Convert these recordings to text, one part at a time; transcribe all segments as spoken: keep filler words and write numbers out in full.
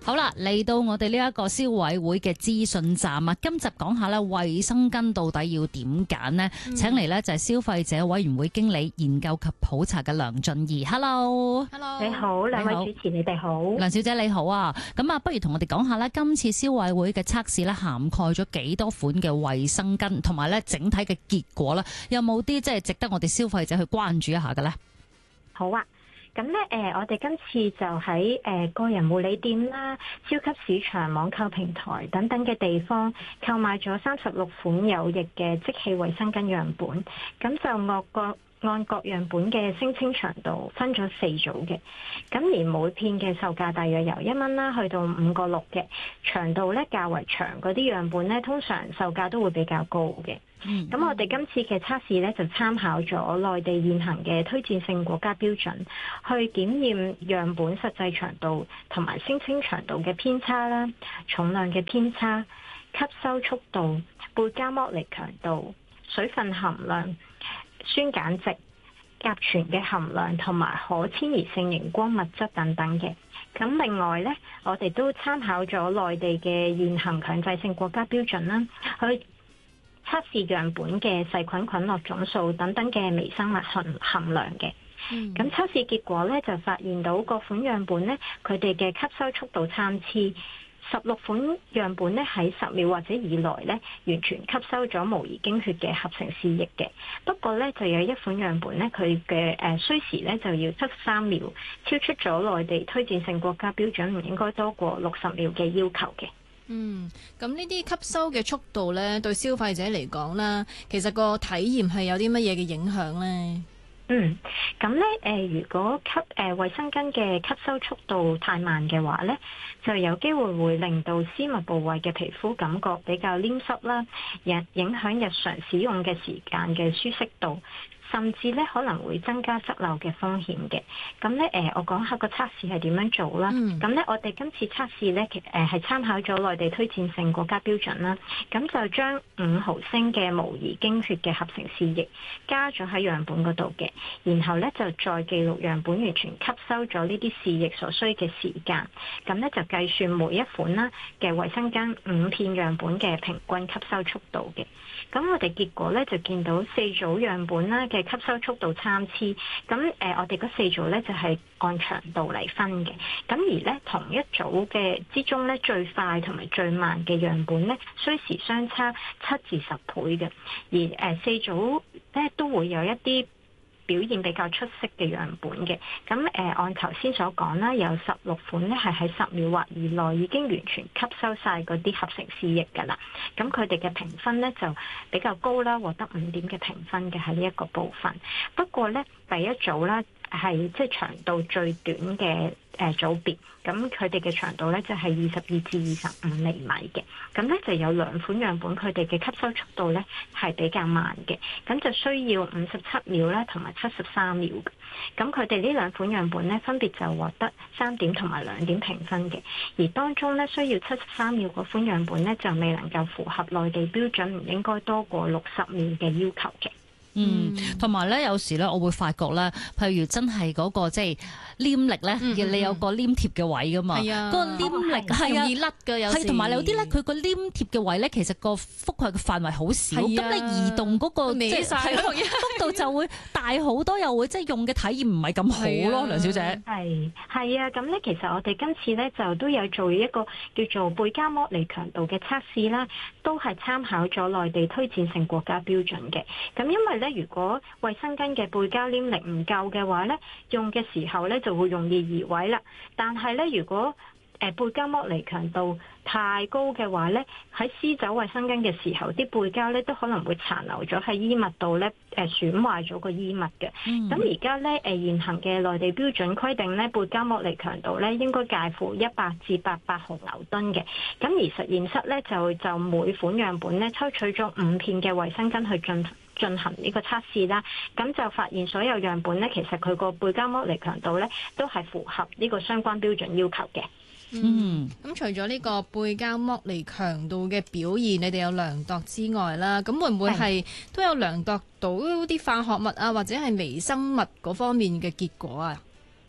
好啦，嚟到我哋呢一個消委會嘅資訊站啊，今集講下咧衛生巾到底要點揀呢？嗯、請嚟咧就係消費者委員會經理研究及普查嘅梁俊怡。Hello，Hello， 你好，兩位主持你哋好， 梁小姐你好啊。咁啊，不如同我哋講下咧，今次消委會嘅測試咧涵蓋咗幾多款嘅衛生巾，同埋咧整體嘅結果咧，有冇啲即係值得我哋消費者去關注一下嘅咧？ 好啊。咁咧，誒、呃，我哋今次就喺誒、呃、個人護理店啦、超級市場、網購平台等等嘅地方購買咗三十六款有益嘅即棄衛生巾樣本，咁就按各按各樣本嘅聲稱長度分咗四組嘅，咁而每片嘅售價大約由一蚊啦，去到五個六嘅，長度咧較為長嗰啲樣本咧，通常售價都會比較高嘅。咁、嗯、我哋今次嘅測試咧就參考咗內地現行嘅推薦性國家標準，去檢驗樣本實際長度同埋聲稱長度嘅偏差啦、重量嘅偏差、吸收速度、背膠剝離強度、水分含量、酸鹼值、甲醛嘅含量同埋可遷移性熒光物質等等嘅。咁另外呢，我哋都參考咗內地嘅現行強制性國家標準啦，去測試樣本嘅細菌菌落總數等等嘅微生物含含量嘅。咁、嗯、測試結果呢，就發現到各款樣本呢，佢哋嘅吸收速度參差。十六款樣本呢，喺十秒或者以內呢，完全吸收咗模擬經血嘅合成試液嘅。不過呢，就有一款樣本呢，佢嘅誒需時呢就要七十三秒，超出咗內地推薦性國家標準，唔應該多過六十秒嘅要求嘅。 嗯，咁呢啲吸收嘅速度呢，對消費者嚟講啦，其實個體驗係有啲乜嘢嘅影響呢？ 嗯，咁咧，誒、呃，如果吸誒衛生巾嘅吸收速度太慢嘅話咧，就有機會會令到私密部位嘅皮膚感覺比較黏濕啦，影影響日常使用嘅時間嘅舒適度。甚至咧可能會增加側漏嘅風險嘅。咁咧誒，我講下個測試係點樣做啦。咁咧、嗯，我哋今次測試咧，其誒係參考咗內地推薦性國家標準啦。咁就將五毫升嘅模擬經血嘅合成試液加咗喺樣本嗰度嘅，然後咧就再記錄樣本完全吸收咗呢啲試液所需嘅時間。咁咧就計算每一款啦嘅衛生巾五片樣本嘅平均吸收速度嘅。咁我哋結果咧就見到四組樣本啦嘅吸收速度參差，咁誒、呃、我哋嗰四組咧就係、是、按長度嚟分嘅，咁而咧同一組嘅之中咧最快同埋最慢嘅樣本咧需時相差七至十倍嘅，而誒、呃、四組咧都會有一啲表現比較出色嘅樣本嘅，咁誒、呃、按頭先所講啦，有十六款咧係喺十秒或以內已經完全吸收晒嗰啲合成試液㗎啦，咁佢哋嘅評分咧就比較高啦，獲得五點嘅評分嘅喺呢一個部分。不過咧第一組啦係即係長度最短嘅誒組別，咁佢哋嘅長度咧就係二十二至二十五厘米嘅，咁咧就有兩款樣本佢哋嘅吸收速度咧係比較慢嘅，咁就需要五十七秒啦同埋七十三秒嘅，咁佢哋呢兩款樣本咧分別就獲得三點同埋兩點評分嘅，而當中咧需要七十三秒嗰款樣本咧就未能夠符合內地標準，唔應該多過六十秒嘅要求嘅。 嗯，同埋咧，有時咧，我會發覺咧，譬如真係嗰、那個即係黏力咧，嗯嗯你有個黏貼嘅位噶嘛，嗰、啊、個黏力係啊，易甩嘅有時，係同埋有啲咧，佢個黏貼嘅位咧，其實個覆蓋嘅範圍好少，咁、啊、你移動嗰、那個即係幅度就會大好多，又會即係用嘅體驗唔係咁好咯，啊、梁小姐。 係係啊，咁咧其實我哋今次咧就都有做一個叫做背膠剝離強度嘅測試啦，都係參考咗內地推薦性國家標準嘅。咁因為咧，如果衛生巾嘅背膠黏力唔夠嘅話咧，用嘅時候咧就會容易移位啦。但係咧，如果誒背膠剝離強度太高嘅話咧，喺撕走衛生巾嘅時候，啲背膠咧都可能會殘留咗喺衣物度咧，誒損壞咗個衣物嘅。咁而家咧誒現行嘅內地標準規定咧，背膠剝離強度咧應該介乎一百至八百毫牛頓嘅。咁而實驗室咧就就每款樣本咧抽取咗五片嘅衛生巾去進進行呢個測試啦。咁就發現所有樣本咧，其實佢個背膠剝離強度咧都係符合呢個相關標準要求嘅。 嗯，咁除咗呢個背膠剝離強度嘅表現，你哋有量度之外啦，咁會唔會係都有量度到啲化學物啊，或者係微生物嗰方面嘅結果啊？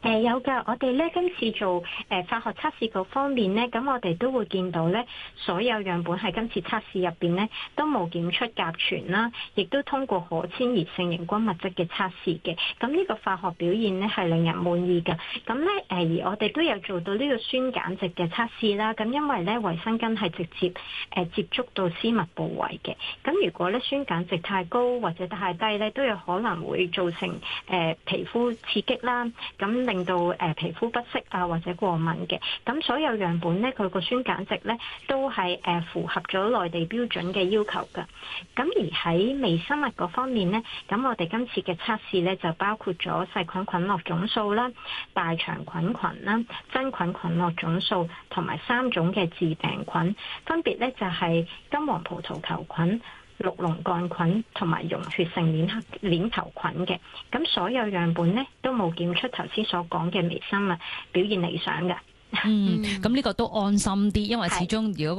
誒、呃、有㗎，我哋咧今次做誒、呃、化學測試嗰方面咧，咁我哋都會見到咧，所有樣本喺今次測試入邊咧都冇檢出甲醛啦，亦都通過可遷移性熒光物質嘅測試嘅。咁呢個化學表現咧係令人滿意嘅。咁咧誒而我哋都有做到呢個酸鹼值嘅測試啦。咁因為咧衛生巾係直接誒、呃、接觸到私密部位嘅。咁如果咧酸鹼值太高或者太低咧，都有可能會造成誒、呃、皮膚刺激啦。咁令到誒皮膚不適啊或者過敏嘅，咁所有樣本咧佢個酸鹼值咧都係誒符合咗內地標準嘅要求㗎。咁而喺微生物嗰方面咧，咁我哋今次嘅測試咧就包括咗細菌菌落總數啦、大腸菌群啦、真菌菌落總數同埋三種嘅致病菌，分別咧就係金黃葡萄球菌、綠膿桿菌同埋溶血性鏈鏈球菌嘅，咁所有樣本咧都冇檢出頭先所講嘅微生物表現理想嘅。 嗯，咁呢個都安心啲，因為始終如果